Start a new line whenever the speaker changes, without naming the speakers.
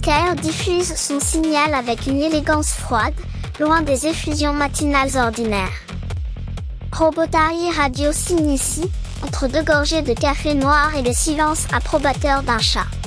KR diffuse son signal avec une élégance froide, loin des effusions matinales ordinaires. Robotari Radio s'initie, entre deux gorgées de café noir et le silence approbateur d'un chat.